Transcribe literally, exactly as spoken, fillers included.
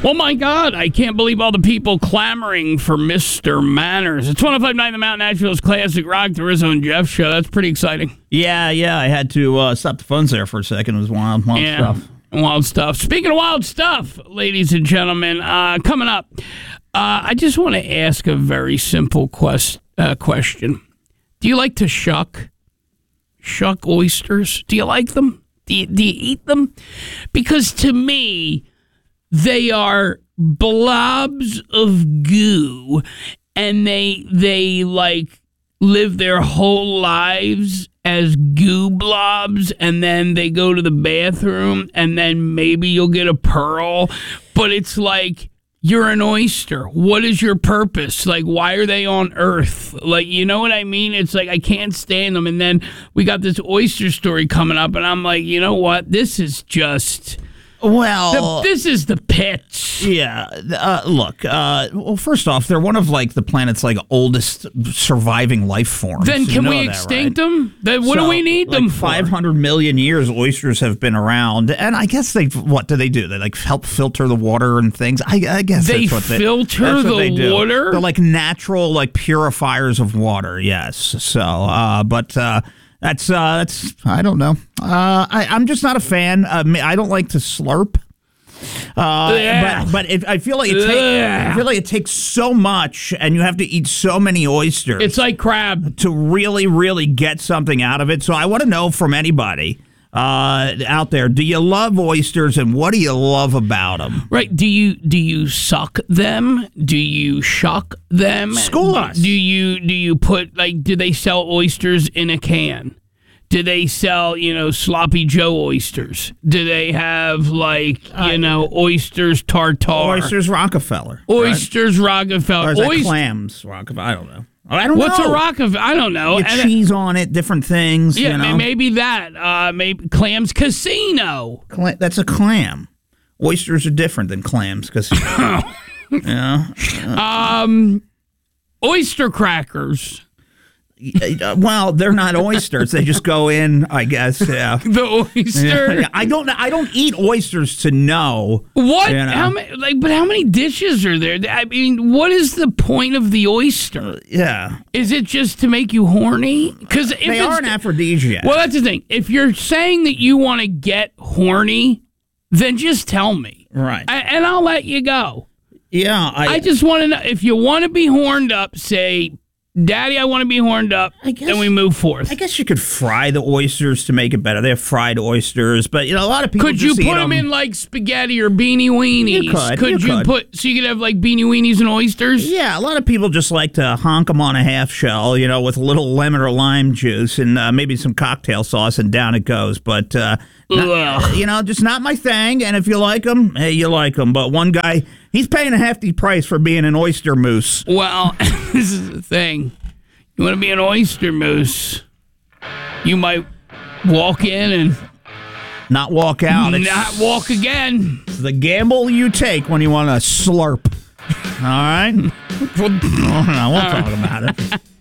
Oh, my God. I can't believe all the people clamoring for Mister Manners. It's one oh five point nine The Mountain, Nashville's classic rock, the Rizzo and Jeff show. That's pretty exciting. Yeah, yeah. I had to uh, stop the phones there for a second. It was wild, wild yeah, stuff. Wild stuff. Speaking of wild stuff, ladies and gentlemen, uh, coming up, uh, I just want to ask a very simple quest, uh, question. Do you like to shuck? Shuck oysters? Do you like them? Do you, do you eat them? Because to me, they are blobs of goo, and they they like live their whole lives as goo blobs, and then they go to the bathroom, and then maybe you'll get a pearl, but it's like, you're an oyster. What is your purpose? Like, why are they on Earth? Like, you know what I mean? It's like, I can't stand them. And then we got this oyster story coming up, and I'm like, you know what? This is just... Well, the, this is the pitch. Yeah. Uh, look, uh, well, first off, they're one of like the planet's like oldest surviving life forms. Then can you know we that, extinct right? them? Then what so, do we need like them for? five hundred million years, oysters have been around, and I guess they. What do they do? They like help filter the water and things. I, I guess they that's what they filter that's what the they do. water. They're like natural, like purifiers of water. Yes. So, uh, but. Uh, That's, uh, that's, I don't know. Uh, I, I'm just not a fan. Uh, I don't like to slurp. Uh, Yeah. but but it, I feel like it ta- I feel like it takes so much, and you have to eat so many oysters. It's like crab to really, really get something out of it. So I want to know from anybody uh, out there: do you love oysters, and what do you love about them? Right? Do you do you suck them? Do you shuck them? School us. Do you do you put like? Do they sell oysters in a can? Do they sell, you know, sloppy Joe oysters? Do they have, like, you uh, know, oysters tartare? Oysters Rockefeller. Oysters right? Rockefeller. Or is that Oyst- clams Rockefeller? I don't know. I don't What's know. a Rockefeller? I don't know. Get and cheese uh, on it, different things. Yeah, you know? maybe that. Uh, maybe Clams Casino. Cla- that's a clam. Oysters are different than clams. Casino. yeah. Um, oyster crackers. Well, they're not oysters. They just go in, I guess. Yeah. The oyster. Yeah, I don't. I don't eat oysters to know what. You know? How many? Like, but how many dishes are there? I mean, what is the point of the oyster? Uh, yeah. Is it just to make you horny? Because they are an aphrodisiac. Well, that's the thing. If you're saying that you want to get horny, then just tell me. Right. I, and I'll let you go. Yeah. I, I just want to know if you want to be horned up. Say, Daddy, I want to be horned up, I guess, and we move forth. I guess you could fry the oysters to make it better. They have fried oysters, but you know a lot of people. Could you just put eat them, them in like spaghetti or beanie weenies? You could. Could you, you could. put so you could have like beanie weenies and oysters? Yeah, a lot of people just like to honk them on a half shell, you know, with a little lemon or lime juice and uh, maybe some cocktail sauce, and down it goes. But uh, not, you know, just not my thing. And if you like them, hey, you like them. But one guy, he's paying a hefty price for being an oyster moose. Well, this is the thing. You want to be an oyster moose, you might walk in and not walk out. It's, not walk again. It's the gamble you take when you want to slurp. All right? We'll, we'll talk about it.